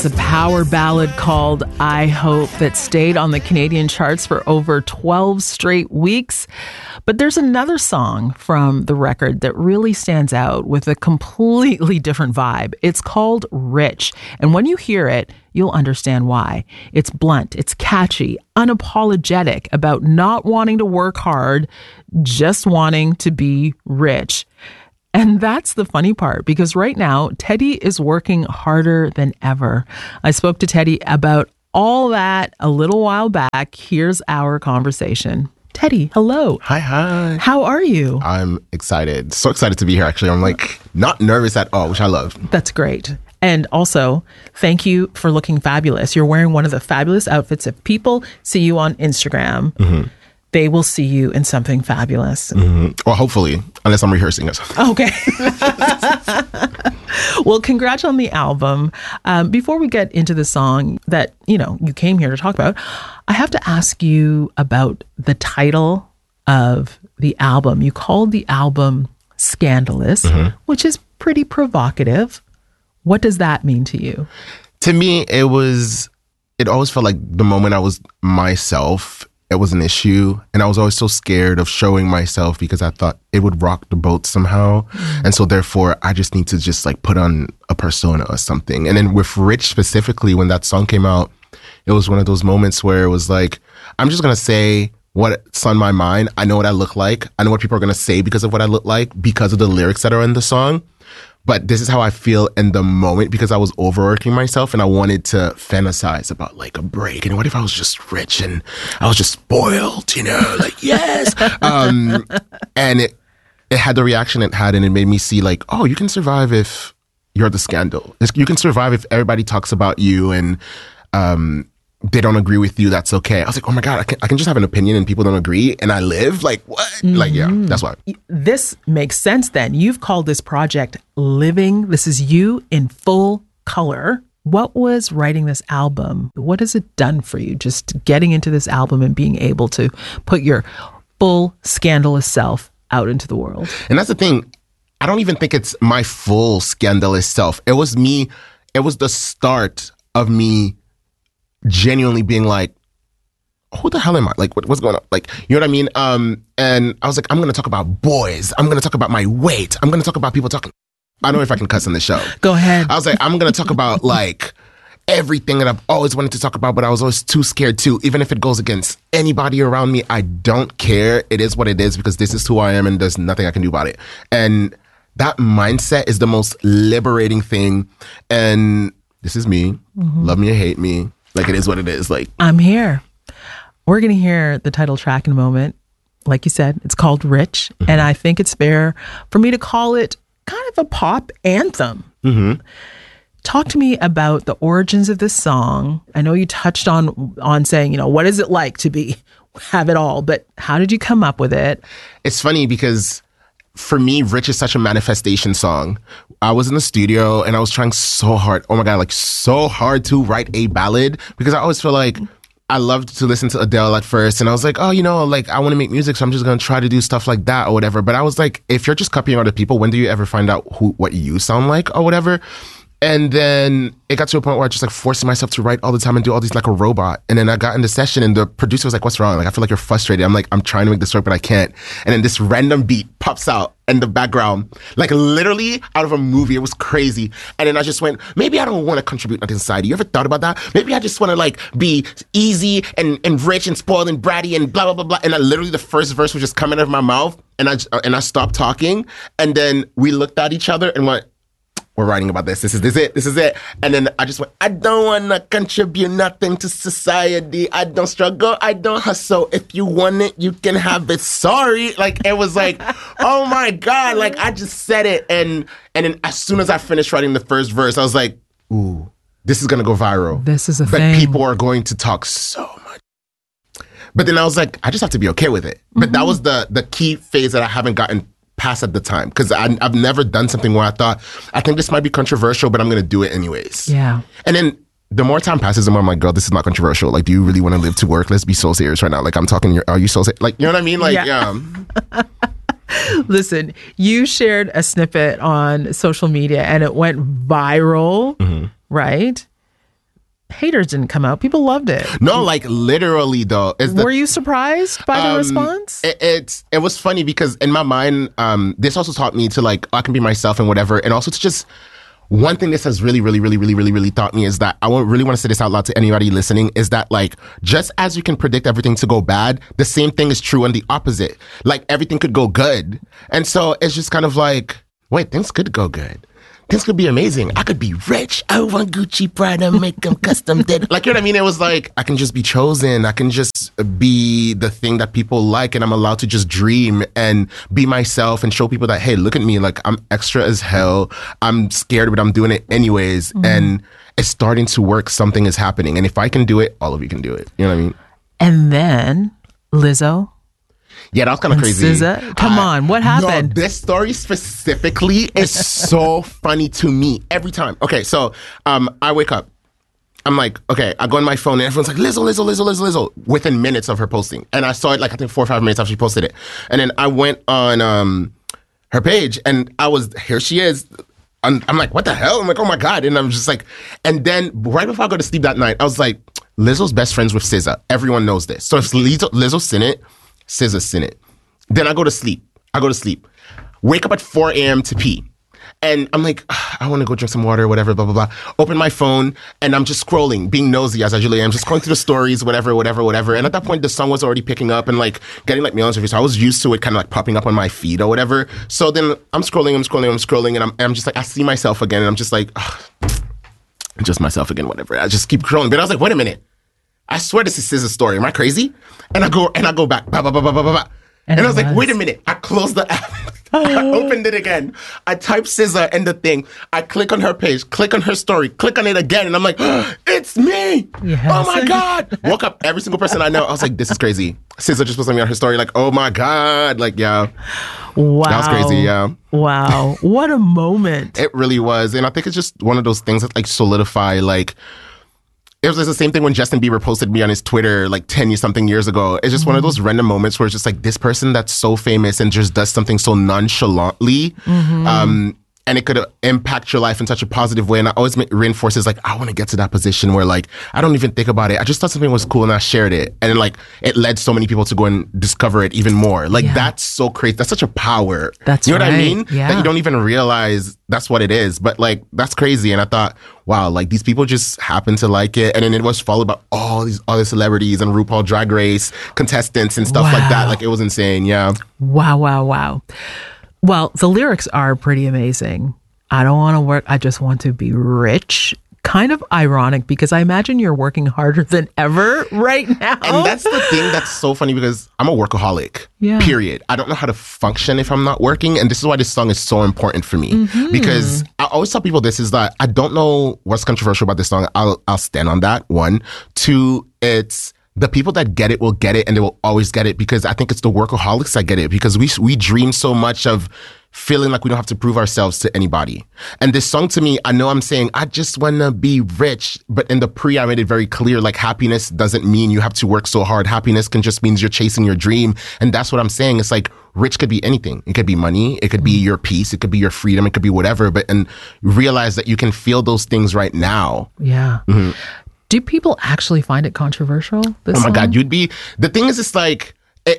It's a power ballad called I Hope that stayed on the Canadian charts for over 12 straight weeks. But there's another song from the record that really stands out with a completely different vibe. It's called Rich. And when you hear it, you'll understand why. It's blunt, it's catchy, unapologetic about not wanting to work hard, just wanting to be rich. And that's the funny part, because right now, Teddy is working harder than ever. I spoke to Teddy about all that a little while back. Here's our conversation. Teddy, hello. Hi. How are you? I'm excited. So excited to be here, actually. I'm not nervous at all, which I love. That's great. And also, thank you for looking fabulous. You're wearing one of the fabulous outfits. If people see you on Instagram, they will see you in something fabulous. Well, hopefully, unless I'm rehearsing it. Okay. Well, congrats on the album. Before we get into the song that, you came here to talk about, I have to ask you about the title of the album. You called the album Scandalous, which is pretty provocative. What does that mean to you? To me, it always felt like the moment I was myself, it was an issue. And I was always so scared of showing myself because I thought it would rock the boat somehow. And so therefore, I just need to just put on a persona or something. And then with Rich specifically, when that song came out, it was one of those moments where it was like, I'm just going to say what's on my mind. I know what I look like. I know what people are going to say because of what I look like, because of the lyrics that are in the song. But this is how I feel in the moment because I was overworking myself and I wanted to fantasize about a break. And what if I was just rich and I was just spoiled, yes. And it had the reaction it had, and it made me see oh, you can survive if you're the scandal. You can survive if everybody talks about you and they don't agree with you. That's okay. I was like, oh my God, I can just have an opinion and people don't agree and I live? What? Yeah, that's why. This makes sense then. You've called this project Living. This is you in full color. What was writing this album? What has it done for you? Just getting into this album and being able to put your full scandalous self out into the world. And that's the thing. I don't even think it's my full scandalous self. It was me. It was the start of me genuinely being who the hell am I? What's going on? You know what I mean? And I was like, I'm going to talk about boys. I'm going to talk about my weight. I'm going to talk about people talking. I don't know if I can cuss on the show. Go ahead. I was like, I'm going to talk about everything that I've always wanted to talk about, but I was always too scared to. Even if it goes against anybody around me, I don't care. It is what it is because this is who I am and there's nothing I can do about it. And that mindset is the most liberating thing. And this is me. Love me or hate me. It is what it is. I'm here. We're going to hear the title track in a moment. Like you said, it's called Rich. And I think it's fair for me to call it kind of a pop anthem. Talk to me about the origins of this song. I know you touched on saying, what is it like to have it all? But how did you come up with it? It's funny because for me, Rich is such a manifestation song. I was in the studio and I was trying so hard. Oh my God, so hard to write a ballad because I always feel I loved to listen to Adele at first. And I was like, oh, I want to make music. So I'm just going to try to do stuff like that or whatever. But I was like, if you're just copying other people, when do you ever find out what you sound like or whatever? And then it got to a point where I just forcing myself to write all the time and do all these like a robot. And then I got in the session and the producer was like, what's wrong? I feel like you're frustrated. I'm like, I'm trying to make this work, but I can't. And then this random beat pops out in the background, literally out of a movie. It was crazy. And then I just went, maybe I don't want to contribute nothing to society. You ever thought about that? Maybe I just want to be easy and rich and spoiled and bratty and blah, blah, blah, blah. And literally the first verse was just coming out of my mouth and I stopped talking. And then we looked at each other and went, we're writing about this. This is it. And then I just went, I don't want to contribute nothing to society. I don't struggle. I don't hustle. If you want it, you can have it. Sorry. It was oh my God. I just said it. And then as soon as I finished writing the first verse, I was like, ooh, this is going to go viral. This is a thing. People are going to talk so much. But then I was like, I just have to be okay with it. But that was the key phase that I haven't gotten past at the time because I've never done something where I think this might be controversial, but I'm going to do it anyways. Yeah. And then the more time passes, the more I'm like, girl, this is not controversial. Do you really want to live to work? Let's be so serious right now. I'm talking, are you so serious? You know what I mean? Yeah. Listen, you shared a snippet on social media and it went viral, right? haters didn't come out. People loved it. No, like literally though. Were you surprised by the response? It was funny because in my mind, this also taught me to like, I can be myself and whatever. And also to just, one thing this has really taught me is that I really want to say this out loud to anybody listening, is that like, just as you can predict everything to go bad, the same thing is true on the opposite. Like everything could go good. And so it's just kind of like, wait, things could go good. This could be amazing. I could be rich. I want Gucci, Prada, make them custom did. Like, you know what I mean? It was like, I can just be chosen. I can just be the thing that people like, and I'm allowed to just dream and be myself and show people that, hey, look at me. Like, I'm extra as hell. I'm scared, but I'm doing it anyways. Mm-hmm. And it's starting to work. Something is happening. And if I can do it, all of you can do it. You know what I mean? And then Lizzo. Yeah, that was kind of crazy. SZA? Come on, what happened? No, this story specifically is so funny to me every time. Okay, so I wake up. I'm like, okay, I go on my phone and everyone's like, Lizzo, within minutes of her posting. And I saw it like, I think 4 or 5 minutes after she posted it. And then I went on her page and here she is. I'm like, what the hell? I'm like, oh my God. And I'm just like, and then right before I go to sleep that night, I was like, Lizzo's best friends with SZA. Everyone knows this. So if Lizzo's seen it, SZA's seen it. Then I go to sleep. Wake up at 4 a.m. to pee. And I'm like, I want to go drink some water, whatever, blah, blah, blah. Open my phone, and I'm just scrolling, being nosy as I usually am, just scrolling through the stories, whatever. And at that point, the song was already picking up and like getting like millions of views. So I was used to it kind of like popping up on my feed or whatever. So then I'm scrolling, and I'm just like, I see myself again, and I'm just like, just myself again, whatever. I just keep scrolling. But I was like, wait a minute. I swear this is SZA's story. Am I crazy? And I go back. Bah, bah, bah, bah, bah, bah. And I was like, wait a minute. I closed the app. I opened it again. I type SZA in the thing. I click on her page, click on her story, click on it again. And I'm like, it's me. Yes. Oh my God. Woke up every single person I know. I was like, this is crazy. SZA just posted me on her story. Like, oh my God. Like, yeah. Wow. That was crazy. Yeah. Wow. What a moment. It really was. And I think it's just one of those things that like solidify like, it was the same thing when Justin Bieber posted me on his Twitter like 10-something years ago. It's just one of those random moments where it's just like this person that's so famous and just does something so nonchalantly. And it could impact your life in such a positive way. And I always reinforces like, I want to get to that position where like, I don't even think about it. I just thought something was cool and I shared it. And then like, it led so many people to go and discover it even more. Like that's so crazy. That's such a power. That's you know right. what I mean? Yeah. That you don't even realize that's what it is. But like, that's crazy. And I thought, wow, like these people just happen to like it. And then it was followed by all these other celebrities and RuPaul Drag Race contestants and stuff like that. Like it was insane. Yeah. Wow. Well, the lyrics are pretty amazing. I don't want to work. I just want to be rich. Kind of ironic because I imagine you're working harder than ever right now. And that's the thing that's so funny because I'm a workaholic, period. I don't know how to function if I'm not working. And this is why this song is so important for me. Because I always tell people this is that I don't know what's controversial about this song. I'll stand on that, 1. 2, it's the people that get it will get it and they will always get it because I think it's the workaholics that get it because we dream so much of feeling like we don't have to prove ourselves to anybody. And this song to me, I know I'm saying, I just want to be rich. But in the I made it very clear, like happiness doesn't mean you have to work so hard. Happiness can just means you're chasing your dream. And that's what I'm saying. It's like rich could be anything. It could be money. It could be your peace. It could be your freedom. It could be whatever. And realize that you can feel those things right now. Yeah. Do people actually find it controversial? Oh my God, the thing is, it's like,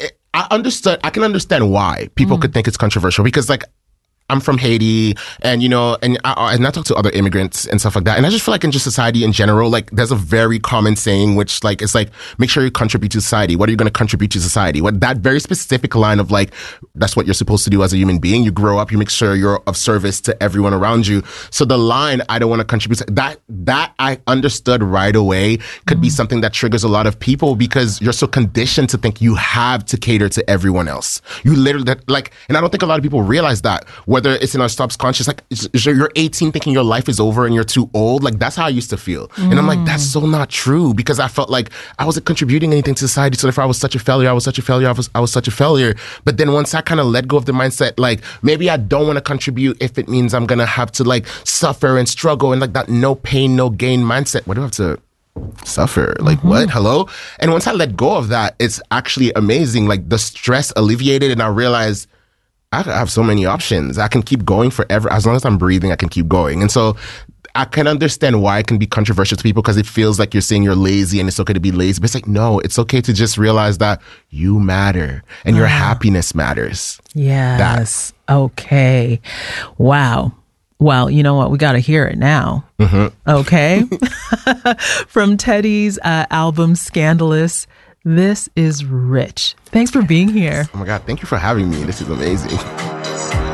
I can understand why people could think it's controversial because like, I'm from Haiti and, you know, and I talk to other immigrants and stuff like that. And I just feel like in just society in general, like there's a very common saying, which like, it's like, make sure you contribute to society. What are you going to contribute to society? What that very specific line of like, that's what you're supposed to do as a human being. You grow up, you make sure you're of service to everyone around you. So the line, I don't want to contribute, that I understood right away could be something that triggers a lot of people because you're so conditioned to think you have to cater to everyone else. You literally like, and I don't think a lot of people realize that. Whether it's in our subconscious, like you're 18 thinking your life is over and you're too old. Like that's how I used to feel. And I'm like, that's so not true because I felt like I wasn't contributing anything to society. So therefore I was such a failure. I was such a failure. But then once I kind of let go of the mindset, like maybe I don't want to contribute if it means I'm going to have to like suffer and struggle and like that no pain, no gain mindset. What do I have to suffer? Like what? Hello? And once I let go of that, it's actually amazing. Like the stress alleviated and I realized I have so many options. I can keep going forever. As long as I'm breathing, I can keep going. And so I can understand why it can be controversial to people because it feels like you're saying you're lazy and it's okay to be lazy. But it's like, no, it's okay to just realize that you matter and your happiness matters. Yes. Okay. Wow. Well, you know what? We got to hear it now. Okay. From Teddy's album Scandalous, this is Rich. Thanks for being here. Oh my God. Thank you for having me. This is amazing.